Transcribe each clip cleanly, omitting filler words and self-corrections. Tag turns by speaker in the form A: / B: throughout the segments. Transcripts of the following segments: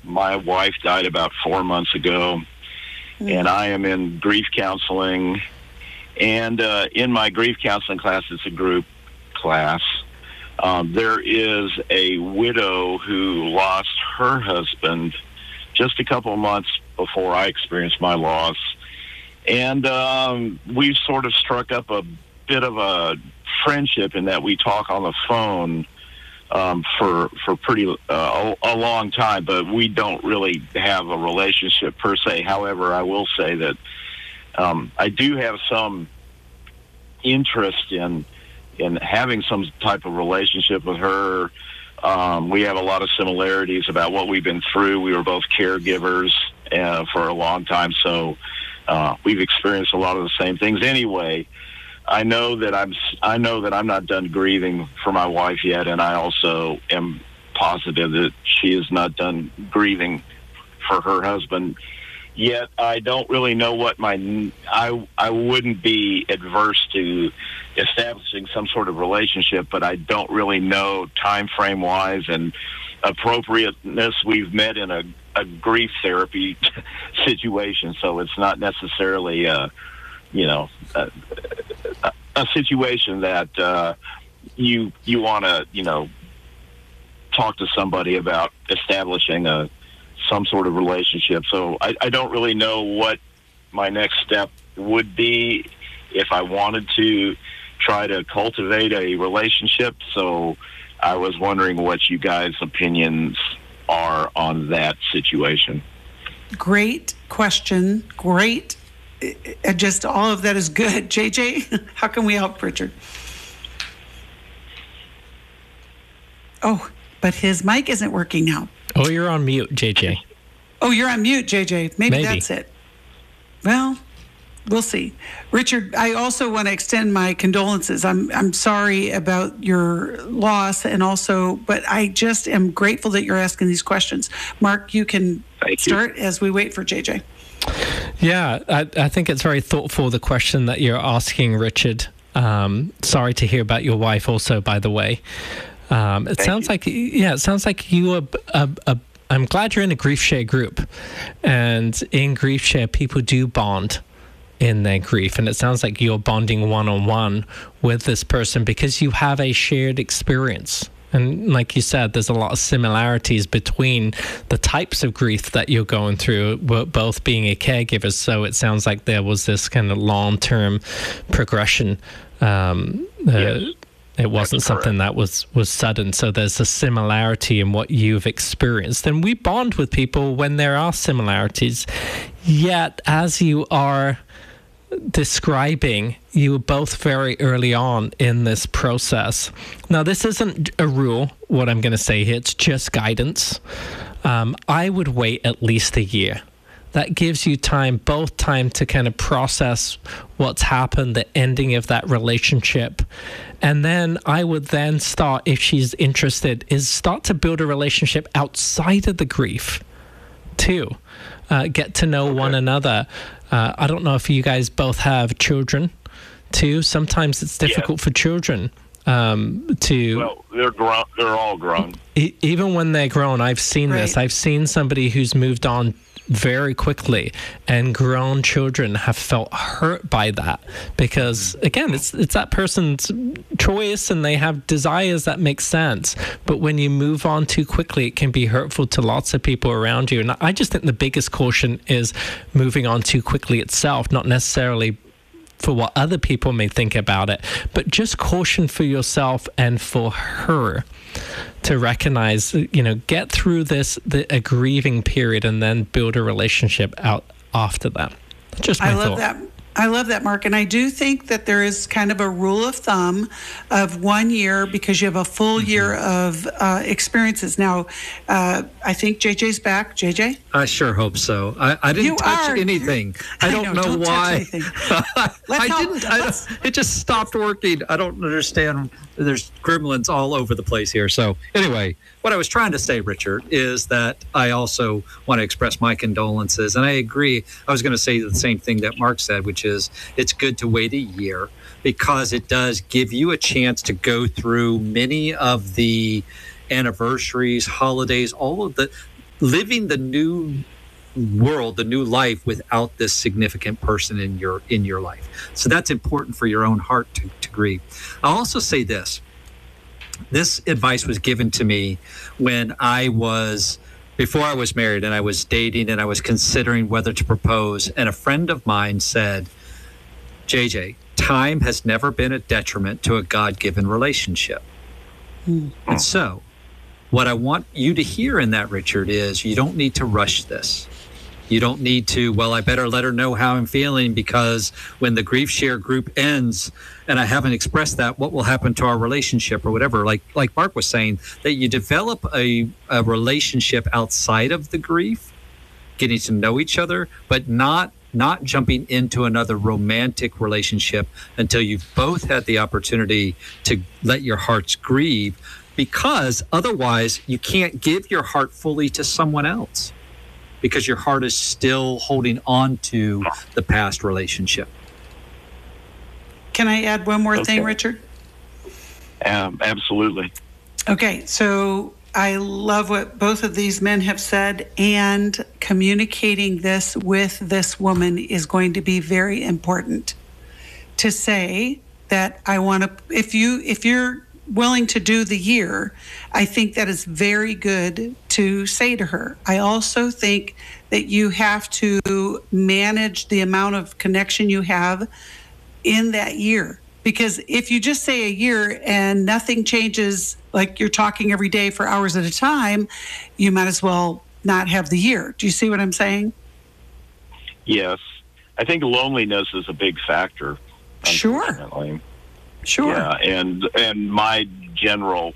A: my wife died about 4 months ago, and I am in grief counseling. And in my grief counseling class, it's a group class. There is a widow who lost her husband just a couple of months before I experienced my loss. And we've sort of struck up a bit of a friendship in that we talk on the phone for pretty a long time, but we don't really have a relationship per se. However, I will say that I do have some interest in having some type of relationship with her. We have a lot of similarities about what we've been through. We were both caregivers for a long time, so we've experienced a lot of the same things. Anyway, I know that I'm not done grieving for my wife yet, and I also am positive that she is not done grieving for her husband yet. I don't really know what I wouldn't be adverse to establishing some sort of relationship, but I don't really know time frame wise and appropriateness. We've met in a grief therapy situation, so it's not necessarily a situation that you want to talk to somebody about establishing some sort of relationship. So I don't really know what my next step would be if I wanted to try to cultivate a relationship. So I was wondering what you guys' opinions are on that situation.
B: Great question. Great. Just all of that is good. JJ, how can we help Richard? Oh, but his mic isn't working now.
C: Oh, you're on mute, JJ.
B: Oh, you're on mute, JJ. Maybe that's it. Well, we'll see. Richard, I also want to extend my condolences. I'm sorry about your loss, but I just am grateful that you're asking these questions. Mark, you can start as we wait for JJ.
C: Yeah, I think it's very thoughtful, the question that you're asking, Richard. Sorry to hear about your wife also, by the way. It sounds like you are I'm glad you're in a grief share group, and in grief share, people do bond in their grief, and it sounds like you're bonding one-on-one with this person because you have a shared experience. And like you said, there's a lot of similarities between the types of grief that you're going through, both being a caregiver. So it sounds like there was this kind of long-term progression. Yes. It wasn't something that was sudden. So there's a similarity in what you've experienced. And we bond with people when there are similarities. Yet, as you are describing, you were both very early on in this process. Now, this isn't a rule, what I'm going to say here. It's just guidance. I would wait at least a year. That gives you both time to kind of process what's happened, the ending of that relationship. And then I would then start, if she's interested, start to build a relationship outside of the grief too. Get to know one another. I don't know if you guys both have children too. Sometimes it's difficult for children to...
A: Well, they're grown. They're all grown.
C: Even when they're grown, I've seen this. I've seen somebody who's moved on very quickly, and grown children have felt hurt by that because, again, it's that person's choice and they have desires that make sense. But when you move on too quickly, it can be hurtful to lots of people around you. And I just think the biggest caution is moving on too quickly itself, not necessarily for what other people may think about it, but just caution for yourself and for her to recognize, get through a grieving period and then build a relationship out after that. Just my thought.
B: I love that, Mark. And I do think that there is kind of a rule of thumb of 1 year because you have a full year of experiences. Now, I think JJ's back. JJ?
D: I sure hope so. I didn't touch anything. I don't know why. It just stopped working. I don't understand. There's gremlins all over the place here. So anyway, what I was trying to say, Richard, is that I also want to express my condolences. And I agree. I was going to say the same thing that Mark said, which is it's good to wait a year because it does give you a chance to go through many of the anniversaries, holidays, all of living the new world, the new life without this significant person in your life. So that's important for your own heart to grieve. I'll also say this. This advice was given to me when before I was married and I was dating and I was considering whether to propose. And a friend of mine said, JJ, time has never been a detriment to a God-given relationship. And so what I want you to hear in that, Richard, is you don't need to rush this. You don't need to, well, I better let her know how I'm feeling, because when the grief share group ends and I haven't expressed that, what will happen to our relationship or whatever? Like Mark was saying, that you develop a relationship outside of the grief, getting to know each other, but not jumping into another romantic relationship until you've both had the opportunity to let your hearts grieve, because otherwise you can't give your heart fully to someone else, because your heart is still holding on to the past relationship.
B: Can I add one more thing, Richard?
A: Absolutely.
B: Okay, so I love what both of these men have said, and communicating this with this woman is going to be very important. To say that I want to, if you're willing to do the year, I think that is very good to say to her. I also think that you have to manage the amount of connection you have in that year. Because if you just say a year and nothing changes, like you're talking every day for hours at a time, you might as well not have the year. Do you see what I'm saying?
A: Yes. I think loneliness is a big factor.
B: Sure.
A: Yeah, and my general,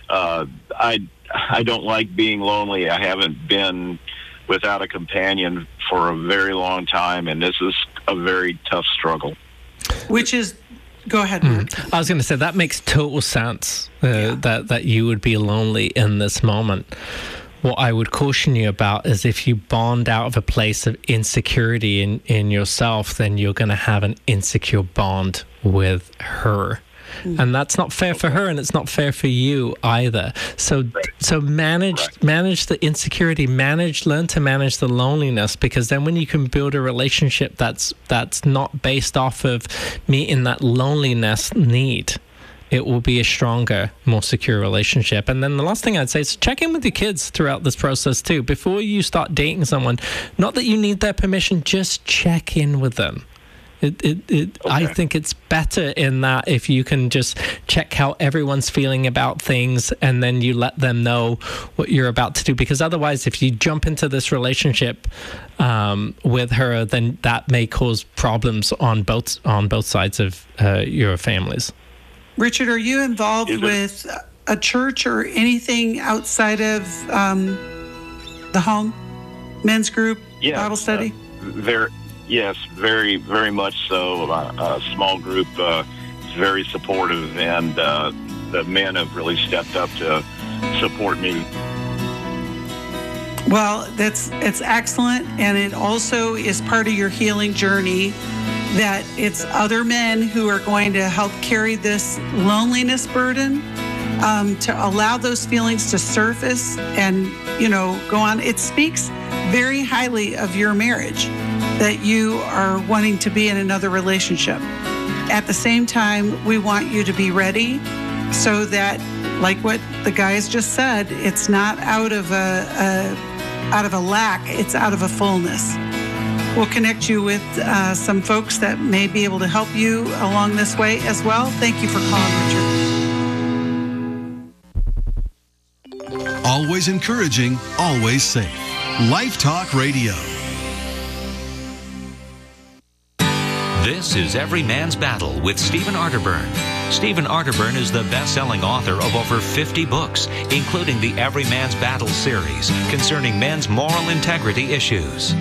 A: I don't like being lonely. I haven't been without a companion for a very long time, and this is a very tough struggle.
B: Which is, go ahead, Mark.
C: I was going to say that makes total sense, that you would be lonely in this moment. What I would caution you about is if you bond out of a place of insecurity in yourself, then you're going to have an insecure bond with her. And that's not fair for her, and it's not fair for you either. So manage the insecurity, learn to manage the loneliness, because then when you can build a relationship that's not based off of meeting that loneliness need, it will be a stronger, more secure relationship. And then the last thing I'd say is check in with your kids throughout this process too. Before you start dating someone, not that you need their permission, just check in with them. I think it's better in that if you can just check how everyone's feeling about things, and then you let them know what you're about to do. Because otherwise, if you jump into this relationship with her, then that may cause problems on both sides of your families. Richard,
B: are you involved with a church or anything outside of the home, men's group, Bible study?
A: Yes, very, very much so. A small group is very supportive, and the men have really stepped up to support me.
B: Well, it's excellent, and it also is part of your healing journey, that it's other men who are going to help carry this loneliness burden, to allow those feelings to surface and, go on. It speaks very highly of your marriage, that you are wanting to be in another relationship. At the same time, we want you to be ready so that, like what the guys just said, it's not out of a lack, it's out of a fullness. We'll connect you with some folks that may be able to help you along this way as well. Thank you for calling, Richard.
E: Always encouraging, always safe. Life Talk Radio.
F: This is Every Man's Battle with Stephen Arterburn. Stephen Arterburn is the best-selling author of over 50 books, including the Every Man's Battle series concerning men's moral integrity issues.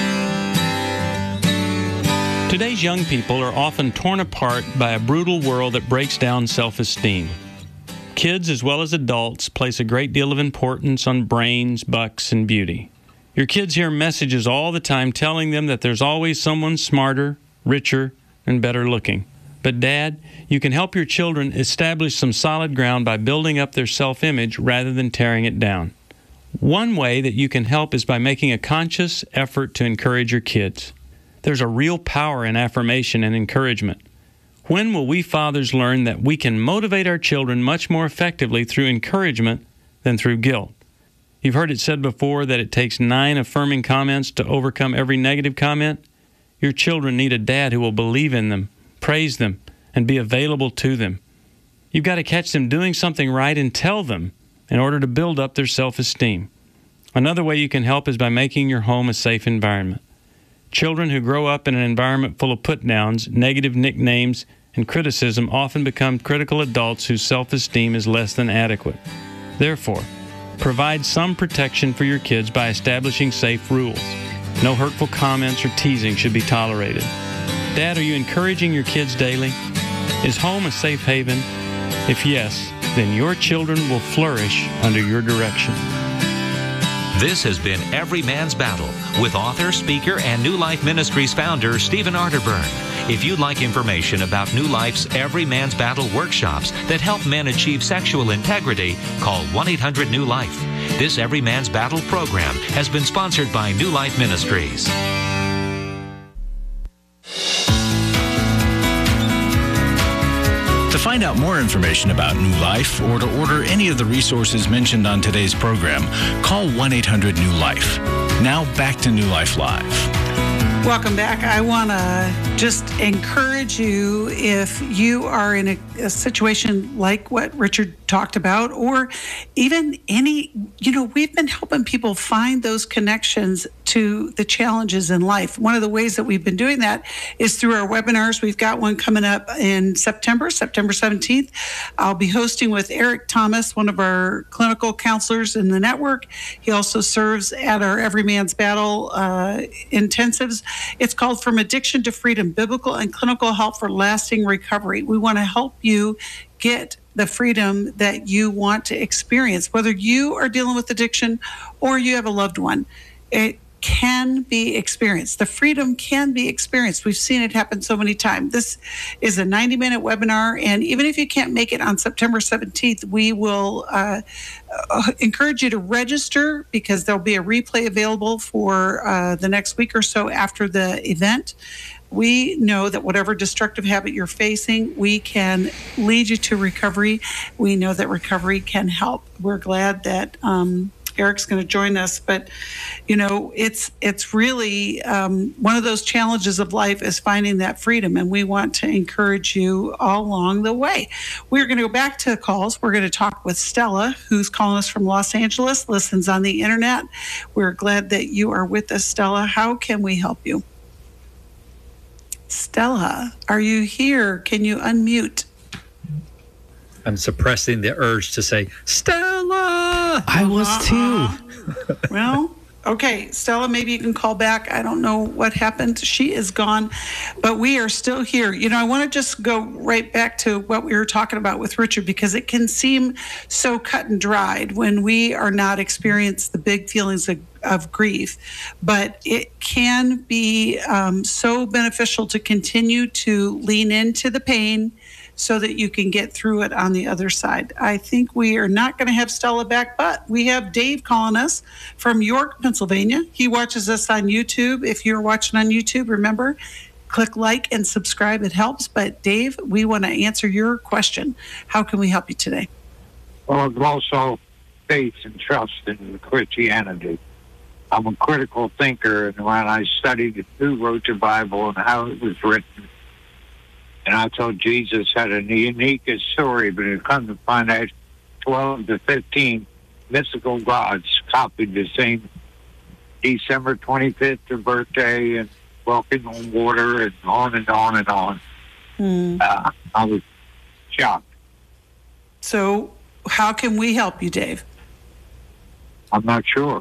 G: Today's young people are often torn apart by a brutal world that breaks down self-esteem. Kids, as well as adults, place a great deal of importance on brains, bucks, and beauty. Your kids hear messages all the time telling them that there's always someone smarter, richer, and better looking. But Dad, you can help your children establish some solid ground by building up their self-image rather than tearing it down. One way that you can help is by making a conscious effort to encourage your kids. There's a real power in affirmation and encouragement. When will we fathers learn that we can motivate our children much more effectively through encouragement than through guilt? You've heard it said before that it takes 9 affirming comments to overcome every negative comment. Your children need a dad who will believe in them, praise them, and be available to them. You've got to catch them doing something right and tell them in order to build up their self-esteem. Another way you can help is by making your home a safe environment. Children who grow up in an environment full of put-downs, negative nicknames, and criticism often become critical adults whose self-esteem is less than adequate. Therefore, provide some protection for your kids by establishing safe rules. No hurtful comments or teasing should be tolerated. Dad, are you encouraging your kids daily? Is home a safe haven? If yes, then your children will flourish under your direction.
F: This has been Every Man's Battle with author, speaker, and New Life Ministries founder Stephen Arterburn. If you'd like information about New Life's Every Man's Battle workshops that help men achieve sexual integrity, call 1-800-NEW-LIFE. This Every Man's Battle program has been sponsored by New Life Ministries.
H: To find out more information about New Life or to order any of the resources mentioned on today's program, call 1-800-NEW-LIFE. Now back to New Life Live.
B: Welcome back. I want to just encourage you, if you are in a situation like what Richard talked about, or even any, we've been helping people find those connections to the challenges in life. One of the ways that we've been doing that is through our webinars. We've got one coming up in September 17th. I'll be hosting with Eric Thomas, one of our clinical counselors in the network. He also serves at our Every Man's Battle intensives. It's called From Addiction to Freedom, Biblical and Clinical Help for Lasting Recovery. We want to help you get the freedom that you want to experience, whether you are dealing with addiction or you have a loved one. It can be experienced. The freedom can be experienced. We've seen it happen so many times. This is a 90-minute webinar, and even if you can't make it on September 17th, we will encourage you to register, because there'll be a replay available for the next week or so after the event. We know that whatever destructive habit you're facing, we can lead you to recovery. We know that recovery can help. We're glad that Eric's going to join us, but it's really one of those challenges of life is finding that freedom, and we want to encourage you all along the way. We're going to go back to the calls. We're going to talk with Stella, who's calling us from Los Angeles, listens on the internet. We're glad that you are with us, Stella. How can we help you? Stella, are you here? Can you unmute?
D: I'm suppressing the urge to say, Stella!
C: I was too.
B: Well, okay, Stella, maybe you can call back. I don't know what happened. She is gone, but we are still here. I want to just go right back to what we were talking about with Richard, because it can seem so cut and dried when we are not experiencing the big feelings of grief, but it can be so beneficial to continue to lean into the pain so that you can get through it on the other side. I think we are not going to have Stella back, but we have Dave calling us from York, Pennsylvania. He watches us on YouTube. If you're watching on YouTube, remember, click like and subscribe. It helps. But Dave, we want to answer your question. How can we help you today?
I: Well, I've also faith and trust in Christianity. I'm a critical thinker, and when I studied who wrote the Bible and how it was written, and I thought Jesus had a unique story, but it come to find out 12 to 15 mystical gods copied the same December 25th their birthday, and walking on water, and on and on and on. I was shocked.
B: So how can we help you, Dave?
I: I'm not sure.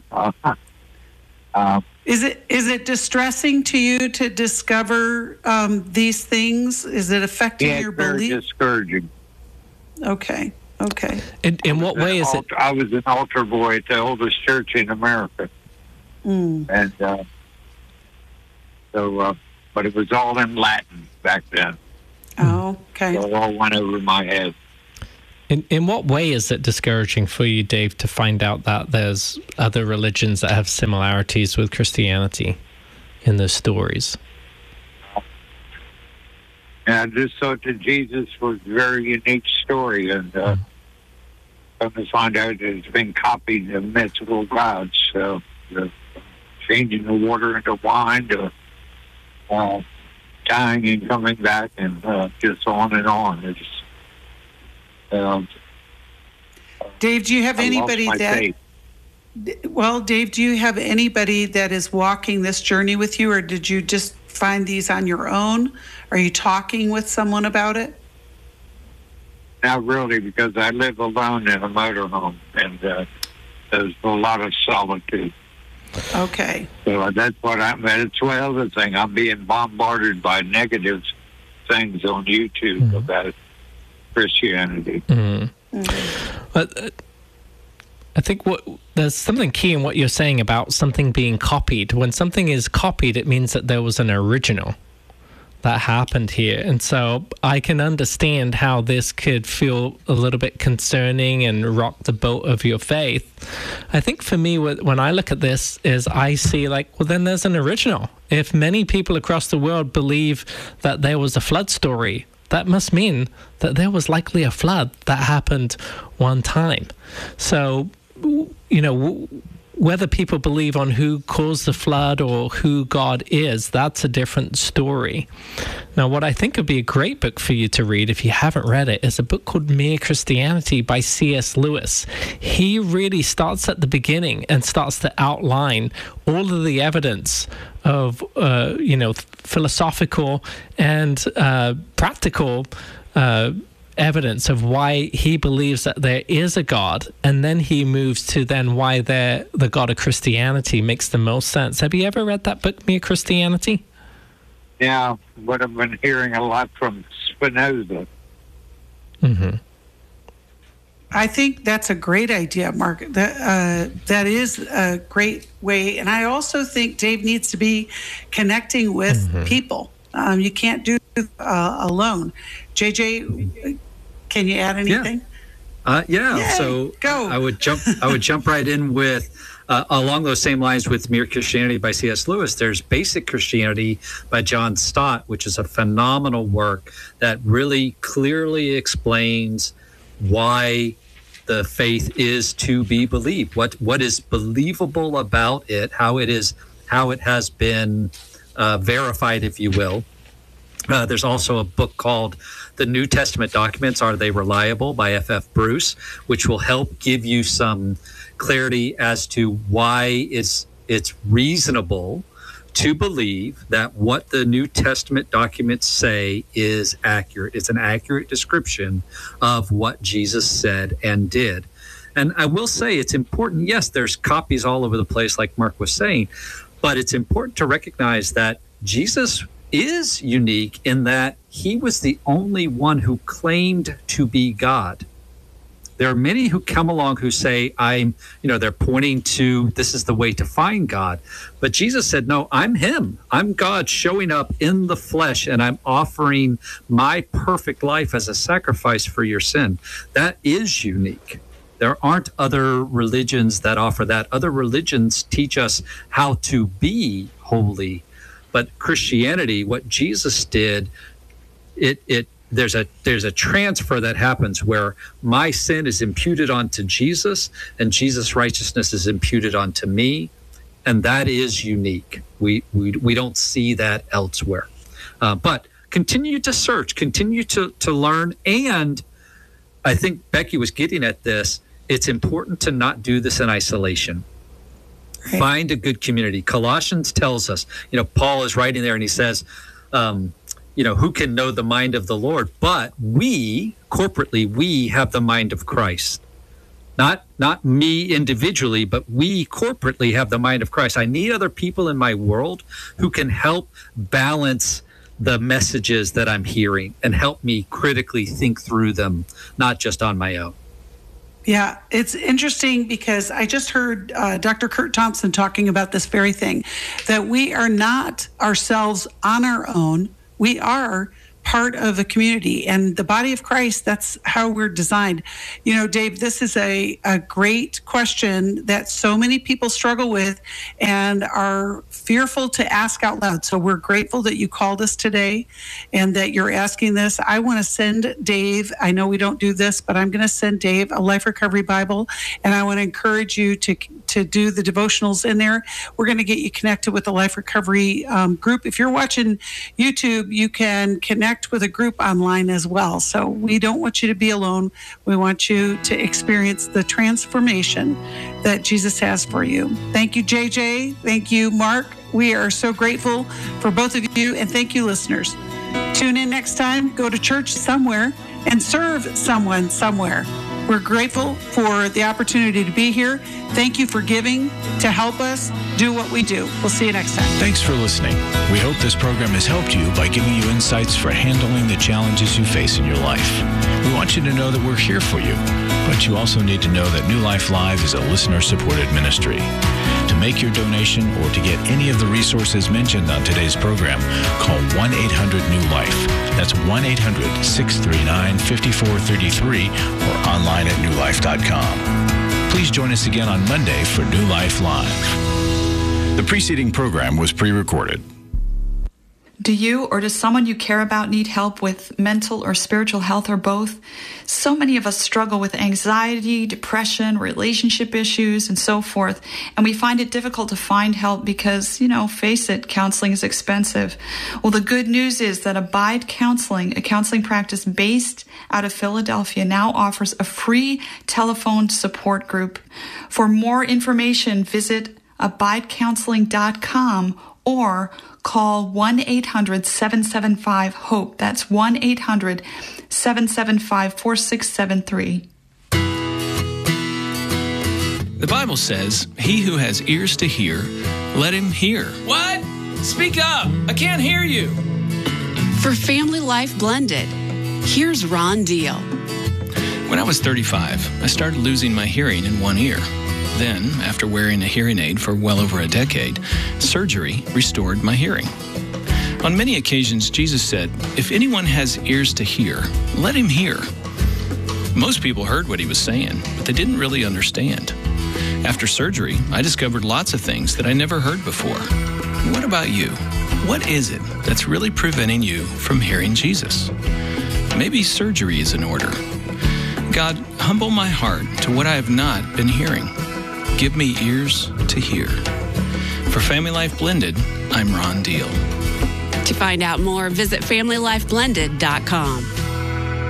B: Is it distressing to you to discover these things? Is it affecting your belief?
I: Very discouraging.
B: Okay.
C: In what way is it?
I: I was an altar boy at the oldest church in America. And but it was all in Latin back then.
B: Oh, okay.
I: So it all went over my head.
C: In what way is it discouraging for you, Dave, to find out that there's other religions that have similarities with Christianity in those stories?
I: And I just thought that Jesus was a very unique story, and come to find out it's been copied in mythical gods. So, changing the water into wine, to dying and coming back, and just on and on. It's
B: Dave, do you have anybody that?
I: faith.
B: Well, Dave, do you have anybody that is walking this journey with you, or did you just find these on your own? Are you talking with someone about it?
I: Not really, because I live alone in a motorhome, and there's a lot of solitude.
B: Okay.
I: So that's what that's the other thing. I'm being bombarded by negative things on YouTube about Christianity.
C: But I think there's something key in what you're saying about something being copied. When something is copied, it means that there was an original that happened here. And so I can understand how this could feel a little bit concerning and rock the boat of your faith. I think for me, when I look at this, is I see like, well, then there's an original. If many people across the world believe that there was a flood story, that must mean that there was likely a flood that happened one time. So, whether people believe on who caused the flood or who God is, that's a different story. Now, what I think would be a great book for you to read, if you haven't read it, is a book called Mere Christianity by C.S. Lewis. He really starts at the beginning and starts to outline all of the evidence of, philosophical and practical evidence of why he believes that there is a God, and then he moves to why the God of Christianity makes the most sense. Have you ever read that book, Mere Christianity?
I: Yeah, but I've been hearing a lot from Spinoza.
C: Mm-hmm.
B: I think that's a great idea, Mark. That is a great way. And I also think Dave needs to be connecting with people. You can't do it alone. JJ, can you add anything?
D: Yeah. So
B: go.
D: I would jump right in with along those same lines with Mere Christianity by C.S. Lewis. There's Basic Christianity by John Stott, which is a phenomenal work that really clearly explains why the faith is to be believed. What is believable about it? How it has been verified, if you will. There's also a book called The New Testament Documents, Are They Reliable? By F.F. Bruce, which will help give you some clarity as to why it's reasonable to believe that what the New Testament documents say is accurate. It's an accurate description of what Jesus said and did. And I will say it's important. Yes, there's copies all over the place, like Mark was saying, but it's important to recognize that Jesus is unique in that he was the only one who claimed to be God. There are many who come along who say, they're pointing to this is the way to find God. But Jesus said, no, I'm him. I'm God showing up in the flesh, and I'm offering my perfect life as a sacrifice for your sin. That is unique. There aren't other religions that offer that. Other religions teach us how to be holy. But Christianity, what Jesus did, there's a transfer that happens where my sin is imputed onto Jesus and Jesus' righteousness is imputed onto me, and that is unique. We don't see that elsewhere. But continue to search, continue to learn, and I think Becky was getting at this. It's important to not do this in isolation. Right. Find a good community. Colossians tells us, Paul is writing there and he says, who can know the mind of the Lord? But we, corporately, we have the mind of Christ. Not me individually, but we corporately have the mind of Christ. I need other people in my world who can help balance the messages that I'm hearing and help me critically think through them, not just on my own.
B: Yeah, it's interesting because I just heard Dr. Kurt Thompson talking about this very thing, that we are not ourselves on our own. We are part of a community. And the body of Christ, that's how we're designed. You know, Dave, this is a great question that so many people struggle with and are fearful to ask out loud. So we're grateful that you called us today and that you're asking this. I want to send Dave, I know we don't do this, but I'm going to send Dave a Life Recovery Bible, and I want to encourage you to do the devotionals in there. We're going to get you connected with the Life Recovery group. If you're watching YouTube, you can connect with a group online as well. So we don't want you to be alone. We want you to experience the transformation that Jesus has for you. Thank you, JJ. Thank you, Mark. We are so grateful for both of you, and thank you, listeners. Tune in next time, go to church somewhere, and serve someone somewhere. We're grateful for the opportunity to be here. Thank you for giving to help us do what we do. We'll see you next time.
H: Thanks for listening. We hope this program has helped you by giving you insights for handling the challenges you face in your life. We want you to know that we're here for you, but you also need to know that New Life Live is a listener-supported ministry. To make your donation or to get any of the resources mentioned on today's program, call 1-800-NEW-LIFE. That's 1-800-639-5433 or online at newlife.com. Please join us again on Monday for New Life Live. The preceding program was pre-recorded.
J: Do you or does someone you care about need help with mental or spiritual health or both? So many of us struggle with anxiety, depression, relationship issues, and so forth. And we find it difficult to find help because, face it, counseling is expensive. Well, the good news is that Abide Counseling, a counseling practice based out of Philadelphia, now offers a free telephone support group. For more information, visit abidecounseling.com or call 1-800-775-HOPE. That's 1-800-775-4673.
K: The Bible says, "He who has ears to hear, let him hear."
L: What? Speak up. I can't hear you.
M: For Family Life Blended, here's Ron Deal.
K: When I was 35, I started losing my hearing in one ear. Then, after wearing a hearing aid for well over a decade, surgery restored my hearing. On many occasions, Jesus said, "If anyone has ears to hear, let him hear." Most people heard what he was saying, but they didn't really understand. After surgery, I discovered lots of things that I never heard before. What about you? What is it that's really preventing you from hearing Jesus? Maybe surgery is in order. God, humble my heart to what I have not been hearing. Give me ears to hear. For Family Life Blended, I'm Ron Deal.
M: To find out more, visit FamilyLifeBlended.com.